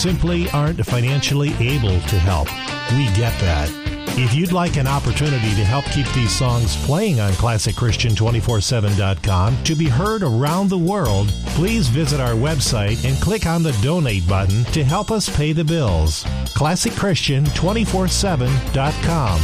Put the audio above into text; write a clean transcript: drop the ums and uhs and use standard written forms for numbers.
simply aren't financially able to help. We get that. If you'd like an opportunity to help keep these songs playing on ClassicChristian247.com to be heard around the world, please visit our website and click on the donate button to help us pay the bills. ClassicChristian247.com.